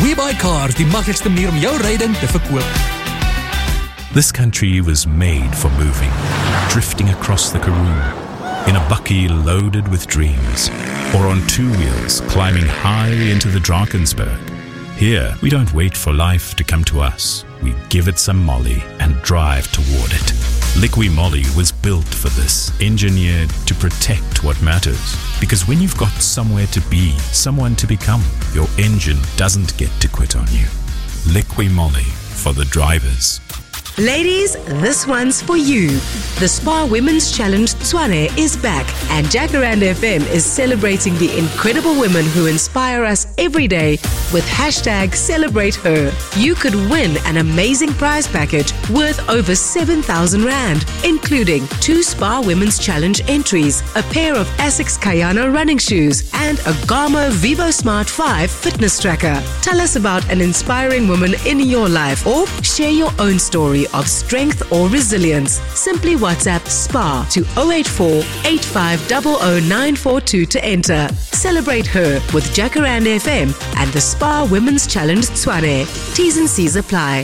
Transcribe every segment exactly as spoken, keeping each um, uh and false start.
WeBuyCars, die maklikste manier om jou ryding te verkoop. This country was made for moving, drifting across the Karoo, in a bucky loaded with dreams, or on two wheels climbing high into the Drakensberg. Here, we don't wait for life to come to us. We give it some molly and drive toward it. Liqui Moly was built for this, engineered to protect what matters. Because when you've got somewhere to be, someone to become, your engine doesn't get to quit on you. Liqui Moly for the drivers. Ladies, this one's for you. The Spa Women's Challenge Tshwane is back, and Jacaranda F M is celebrating the incredible women who inspire us every day with hashtag Celebrate Her. You could win an amazing prize package worth over seven thousand rand, including two Spa Women's Challenge entries, a pair of Asics Kayana running shoes, and a Garmo Vivo Smart five fitness tracker. Tell us about an inspiring woman in your life, or share your own story of strength or resilience. Simply WhatsApp SPA to zero eight four, eight five zero zero nine four two to enter. Celebrate her with Jacaranda F M and the Spa Women's Challenge Tshwane. T's and C's apply.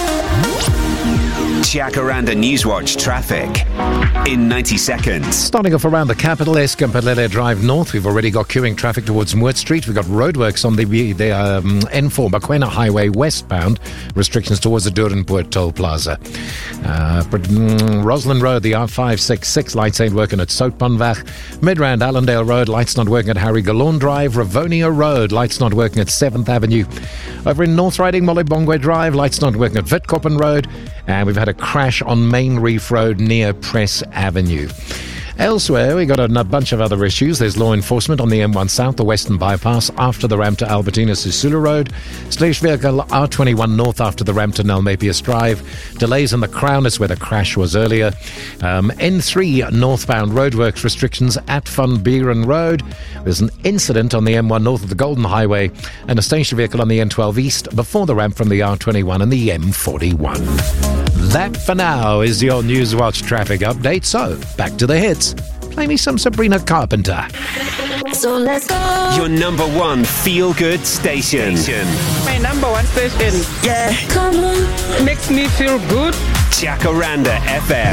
Jacaranda Newswatch traffic in ninety seconds. Starting off around the capital, Escampalele Drive North, we've already got queuing traffic towards Moort Street. We've got roadworks on the, the um, N four, Bakwena Highway westbound, restrictions towards the Durenpoort Toll Plaza. Uh, Roslyn Road, the R five sixty-six, lights ain't working at Soutpanweg. Midrand Allendale Road, lights not working at Harry Galloon Drive. Rivonia Road, lights not working at seventh Avenue. Over in North Riding, Molibongwe Drive, lights not working at Witkoppen Road. And we've had a crash on Main Reef Road near Press Avenue. Elsewhere, we got a bunch of other issues. There's law enforcement on the M one South, the Western Bypass, after the ramp to Albertina Sisulu Road. Slash vehicle R twenty-one North after the ramp to Nalmepius Drive. Delays in the Crown is where the crash was earlier. Um, N three northbound roadworks restrictions at Van Buren Road. There's an incident on the M one North of the Golden Highway and a station vehicle on the N twelve East before the ramp from the R twenty-one and the M forty-one. That for now is your Newswatch traffic update. So, back to the hits. Play me some Sabrina Carpenter. So let's go. Your number one feel-good station. My number one station. Yeah. Come on. Makes me feel good. Jacaranda F M.